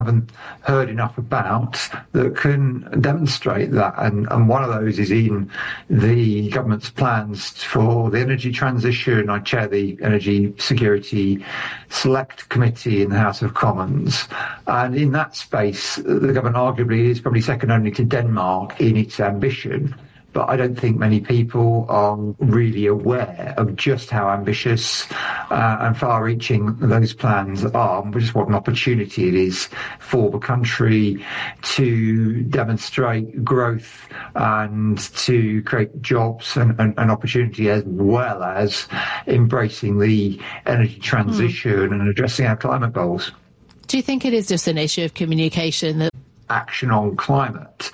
haven't heard enough about that can demonstrate that. And one of those is in the government's plans for the energy transition. I chair the Energy Security Select Committee in the House of Commons. And in that space, the government arguably is probably second only to Denmark in its ambition. But I don't think many people are really aware of just how ambitious and far-reaching those plans are, and just what an opportunity it is for the country to demonstrate growth and to create jobs and opportunity, as well as embracing the energy transition and addressing our climate goals. Do you think it is just an issue of communication that action on climate,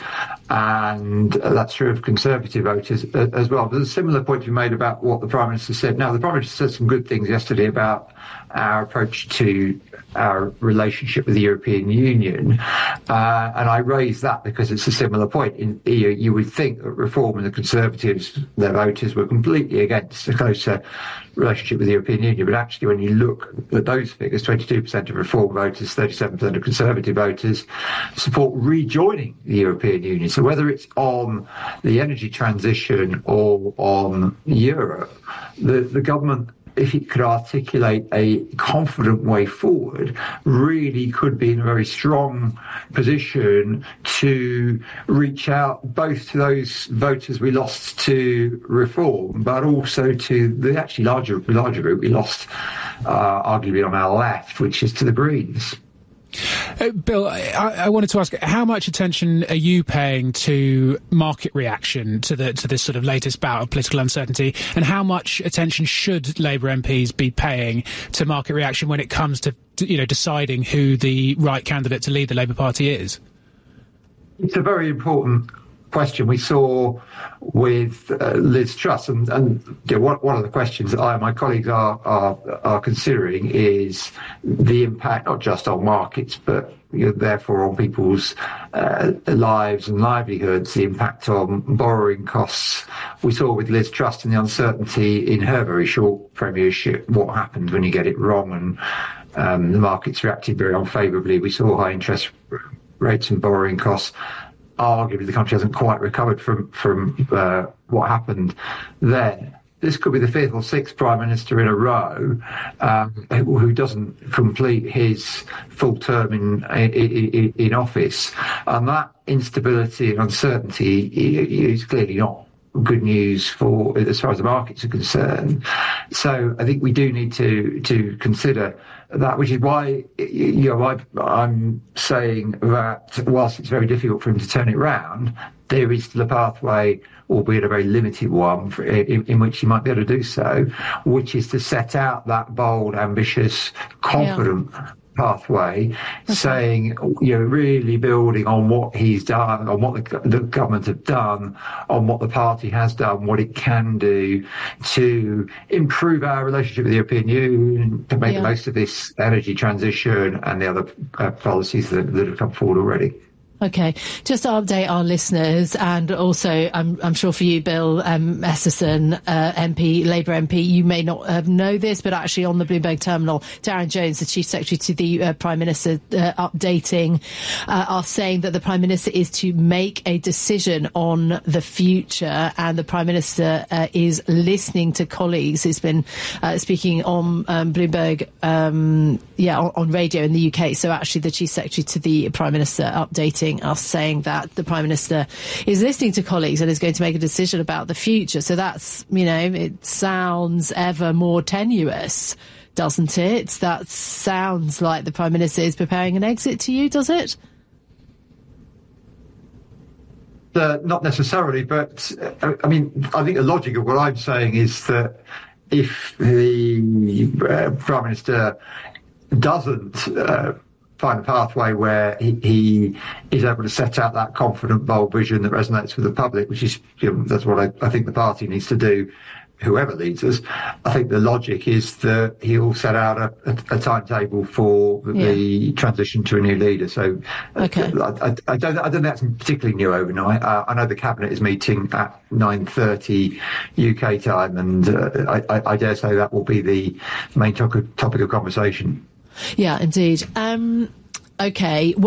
and that's true of Conservative voters as well. There's a similar point to be made about what the Prime Minister said. Now, the Prime Minister said some good things yesterday about our approach to our relationship with the European Union, and I raise that because it's a similar point. In EU, you would think that Reform and the Conservatives, their voters, were completely against a closer relationship with the European Union, but actually when you look at those figures, 22% of Reform voters, 37% of Conservative voters support rejoining the European Union. So whether it's on the energy transition or on Europe, the government, if it could articulate a confident way forward, really could be in a very strong position to reach out both to those voters we lost to Reform, but also to the actually larger group we lost, arguably on our left, which is to the Greens. Bill, I wanted to ask, how much attention are you paying to market reaction to this sort of latest bout of political uncertainty, and how much attention should Labour MPs be paying to market reaction when it comes to deciding who the right candidate to lead the Labour Party is? It's a very important question. We saw with Liz Truss, and one of the questions that I and my colleagues are considering is the impact not just on markets, but therefore on people's lives and livelihoods, the impact on borrowing costs. We saw with Liz Truss and the uncertainty in her very short premiership what happens when you get it wrong, and the markets reacted very unfavourably. We saw high interest rates and borrowing costs. Arguably, the country hasn't quite recovered from what happened there. This could be the fifth or sixth Prime Minister in a row who doesn't complete his full term in office. And that instability and uncertainty is clearly not good news for as far as the markets are concerned. So I think we do need to consider that, which is why I'm saying that whilst it's very difficult for him to turn it round, there is still a pathway, albeit a very limited one, in which he might be able to do so, which is to set out that bold, ambitious, confident pathway, saying, really building on what he's done, on what the government have done, on what the party has done, what it can do to improve our relationship with the European Union, to make the most of this energy transition and the other policies that have come forward already. Okay, just to update our listeners, and also I'm sure for you, Bill Esserson, MP, Labour MP, you may not know this, but actually on the Bloomberg terminal, Darren Jones, the Chief Secretary to the Prime Minister, updating are saying that the Prime Minister is to make a decision on the future, and the Prime Minister is listening to colleagues. He's been speaking on Bloomberg, on radio in the UK. So actually the Chief Secretary to the Prime Minister updating us, saying that the Prime Minister is listening to colleagues and is going to make a decision about the future. So that's, it sounds ever more tenuous, doesn't it? That sounds like the Prime Minister is preparing an exit to you, does it? Not necessarily, but I think the logic of what I'm saying is that if the Prime Minister doesn't find a pathway where he is able to set out that confident, bold vision that resonates with the public, which is, that's what I think the party needs to do, whoever leads us. I think the logic is that he'll set out a timetable for the transition to a new leader. So I don't think that's particularly new overnight. I know the Cabinet is meeting at 9:30 UK time, and I dare say that will be the main topic of conversation. Yeah, indeed. OK,